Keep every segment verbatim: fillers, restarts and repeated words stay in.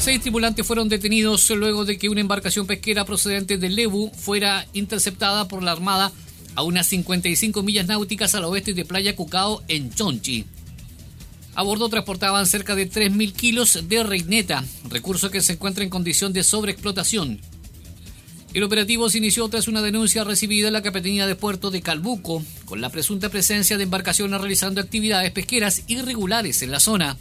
Seis tripulantes fueron detenidos luego de que una embarcación pesquera procedente de Lebu fuera interceptada por la Armada a unas cincuenta y cinco millas náuticas al oeste de Playa Cucao, en Chonchi. A bordo transportaban cerca de tres mil kilos de reineta, recurso que se encuentra en condición de sobreexplotación. El operativo se inició tras una denuncia recibida en la Capitanía de Puerto de Calbuco, con la presunta presencia de embarcaciones realizando actividades pesqueras irregulares en la zona.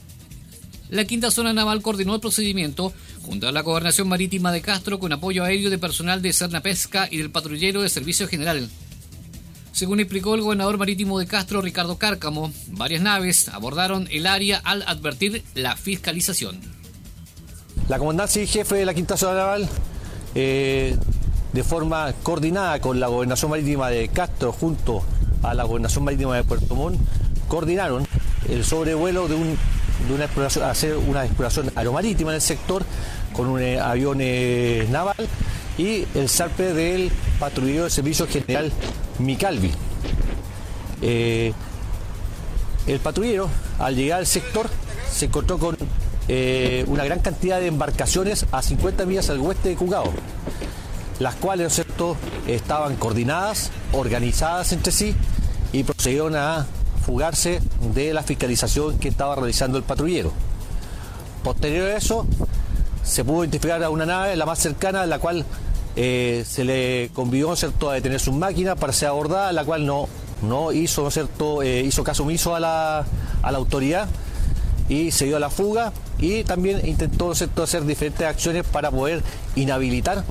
La Quinta Zona Naval coordinó el procedimiento junto a la Gobernación Marítima de Castro con apoyo aéreo de personal de Cernapesca y del patrullero de Servicio General. Según explicó el gobernador marítimo de Castro, Ricardo Cárcamo, varias naves abordaron el área al advertir la fiscalización. La comandancia y jefe de la Quinta Zona Naval, eh, de forma coordinada con la Gobernación Marítima de Castro junto a la Gobernación Marítima de Puerto Montt, coordinaron el sobrevuelo de un de una exploración, hacer una exploración aeromarítima en el sector con un eh, avión eh, naval y el zarpe del patrullero de Servicio General Micalvi. Eh, el patrullero, al llegar al sector, se encontró con eh, una gran cantidad de embarcaciones a cincuenta millas al oeste de Cucao, las cuales, ¿no es cierto?, estaban coordinadas, organizadas entre sí y procedieron a fugarse de la fiscalización que estaba realizando el patrullero. Posterior a eso, se pudo identificar a una nave, la más cercana, la cual eh, se le convidó, ¿no es cierto?, a detener sus máquinas para ser abordada, la cual no, no hizo, ¿no es cierto?, eh, hizo caso omiso a la, a la autoridad y se dio a la fuga, y también intentó, ¿no es cierto?, hacer diferentes acciones para poder inhabilitar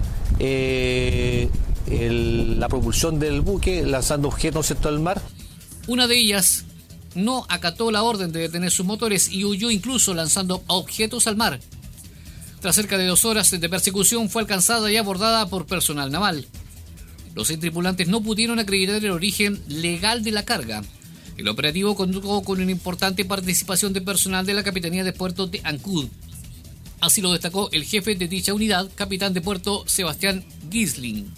eh, el, la propulsión del buque, lanzando objetos, ¿no es cierto?, al mar. Una de ellas no acató la orden de detener sus motores y huyó incluso lanzando objetos al mar. Tras cerca de dos horas de persecución fue alcanzada y abordada por personal naval. Los seis tripulantes no pudieron acreditar el origen legal de la carga. El operativo contó con una importante participación de personal de la Capitanía de Puerto de Ancud. Así lo destacó el jefe de dicha unidad, capitán de puerto Sebastián Gisling.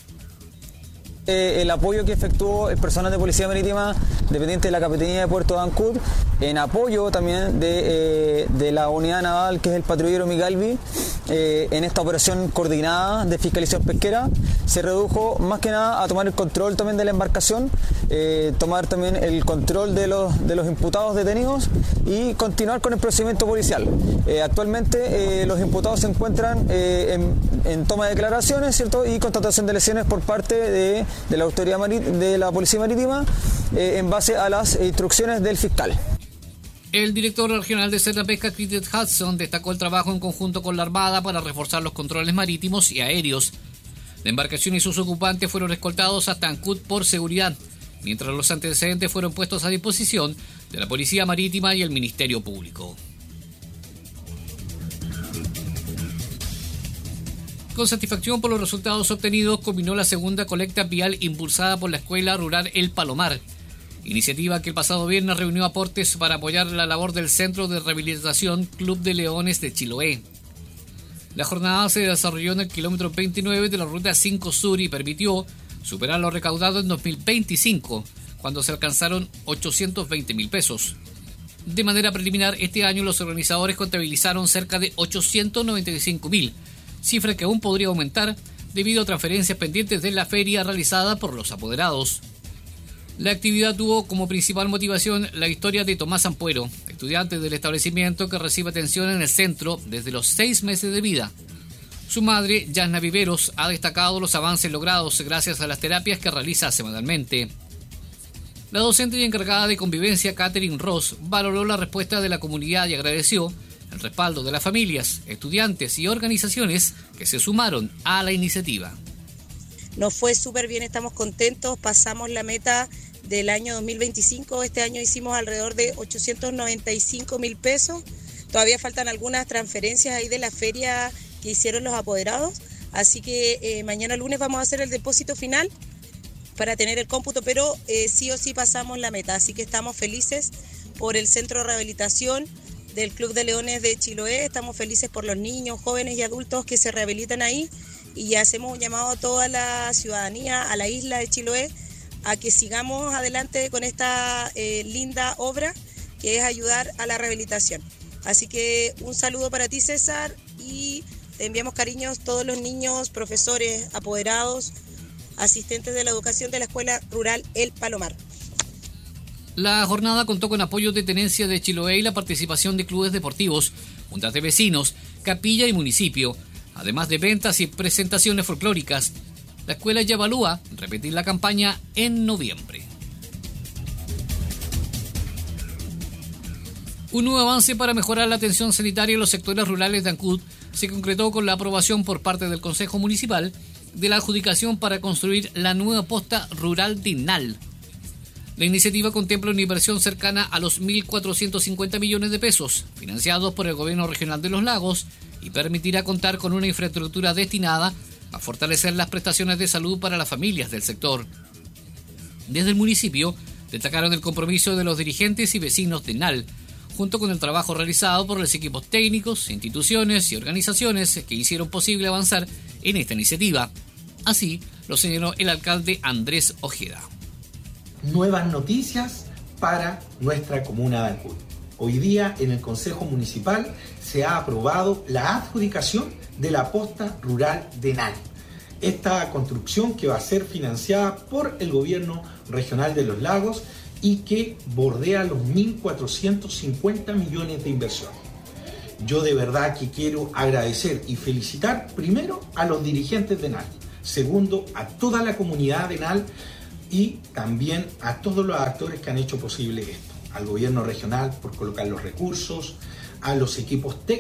El apoyo que efectuó el personal de Policía Marítima dependiente de la Capitanía de Puerto de Ancud, en apoyo también de, eh, de la unidad naval que es el patrullero Micalvi, eh, en esta operación coordinada de fiscalización pesquera, se redujo más que nada a tomar el control también de la embarcación, eh, tomar también el control de los, de los imputados detenidos y continuar con el procedimiento policial. Eh, actualmente eh, los imputados se encuentran eh, en, en toma de declaraciones, ¿cierto?, y constatación de lesiones por parte de de la autoridad de la Policía Marítima eh, en base a las instrucciones del fiscal. El director regional de Cernapesca, Cricket Hudson, destacó el trabajo en conjunto con la Armada para reforzar los controles marítimos y aéreos. La embarcación y sus ocupantes fueron escoltados hasta Ancud por seguridad, mientras los antecedentes fueron puestos a disposición de la Policía Marítima y el Ministerio Público. Con satisfacción por los resultados obtenidos, culminó la segunda colecta vial impulsada por la Escuela Rural El Palomar, iniciativa que el pasado viernes reunió aportes para apoyar la labor del Centro de Rehabilitación Club de Leones de Chiloé. La jornada se desarrolló en el kilómetro veintinueve de la Ruta cinco Sur y permitió superar lo recaudado en dos mil veinticinco, cuando se alcanzaron ochocientos veinte mil pesos. De manera preliminar, este año los organizadores contabilizaron cerca de ochocientos noventa y cinco mil, cifra que aún podría aumentar debido a transferencias pendientes de la feria realizada por los apoderados. La actividad tuvo como principal motivación la historia de Tomás Ampuero, estudiante del establecimiento que recibe atención en el centro desde los seis meses de vida. Su madre, Yasna Viveros, ha destacado los avances logrados gracias a las terapias que realiza semanalmente. La docente y encargada de convivencia, Catherine Ross, valoró la respuesta de la comunidad y agradeció el respaldo de las familias, estudiantes y organizaciones que se sumaron a la iniciativa. Nos fue súper bien, estamos contentos, pasamos la meta del año dos mil veinticinco, este año hicimos alrededor de ochocientos noventa y cinco mil pesos, todavía faltan algunas transferencias ahí de la feria que hicieron los apoderados, así que eh, mañana lunes vamos a hacer el depósito final para tener el cómputo, pero eh, sí o sí pasamos la meta, así que estamos felices por el Centro de Rehabilitación del Club de Leones de Chiloé, estamos felices por los niños, jóvenes y adultos que se rehabilitan ahí y hacemos un llamado a toda la ciudadanía, a la isla de Chiloé, a que sigamos adelante con esta eh, linda obra que es ayudar a la rehabilitación. Así que un saludo para ti, César, y Te enviamos cariños todos los niños, profesores, apoderados, asistentes de la educación de la Escuela Rural El Palomar. La jornada contó con apoyo de Tenencia de Chiloé y la participación de clubes deportivos, juntas de vecinos, capilla y municipio, además de ventas y presentaciones folclóricas. La escuela ya evalúa repetir la campaña en noviembre. Un nuevo avance para mejorar la atención sanitaria en los sectores rurales de Ancud se concretó con la aprobación por parte del Consejo Municipal de la adjudicación para construir la nueva posta rural de Nal. La iniciativa contempla una inversión cercana a los mil cuatrocientos cincuenta millones de pesos, financiados por el Gobierno Regional de los Lagos, y permitirá contar con una infraestructura destinada a fortalecer las prestaciones de salud para las familias del sector. Desde el municipio destacaron el compromiso de los dirigentes y vecinos de Nal, junto con el trabajo realizado por los equipos técnicos, instituciones y organizaciones que hicieron posible avanzar en esta iniciativa. Así lo señaló el alcalde Andrés Ojeda. Nuevas noticias para nuestra comuna de Ancud. Hoy día en el Consejo Municipal se ha aprobado la adjudicación de la posta rural de Nal. Esta construcción que va a ser financiada por el Gobierno Regional de los Lagos y que bordea los mil cuatrocientos cincuenta millones de inversión. Yo de verdad que quiero agradecer y felicitar primero a los dirigentes de Nal, segundo a toda la comunidad de Nal y también a todos los actores que han hecho posible esto, al gobierno regional por colocar los recursos, a los equipos técnicos